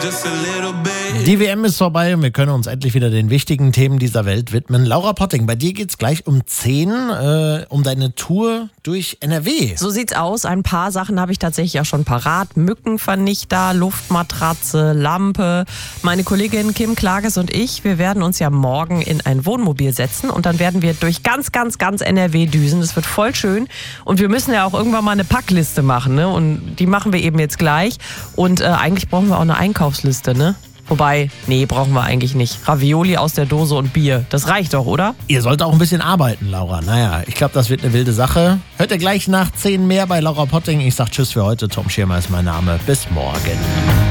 Die WM ist vorbei und wir können uns endlich wieder den wichtigen Themen dieser Welt widmen. Laura Potting, bei dir geht's gleich um 10, um deine Tour durch NRW. So sieht's aus. Ein paar Sachen habe ich tatsächlich auch schon parat. Mückenvernichter, Luftmatratze, Lampe. Meine Kollegin Kim Klages und ich, wir werden uns ja morgen in ein Wohnmobil setzen und dann werden wir durch ganz NRW düsen. Das wird voll schön und wir müssen ja auch irgendwann mal eine Packliste machen, ne? Und die machen wir eben jetzt gleich. Und eigentlich brauchen wir auch eine Einkaufsliste, ne? Wobei, nee, brauchen wir eigentlich nicht. Ravioli aus der Dose und Bier, das reicht doch, oder? Ihr sollt auch ein bisschen arbeiten, Laura. Naja, ich glaube, das wird eine wilde Sache. Hört ihr gleich nach 10 mehr bei Laura Potting. Ich sag Tschüss für heute. Tom Schirmer ist mein Name. Bis morgen.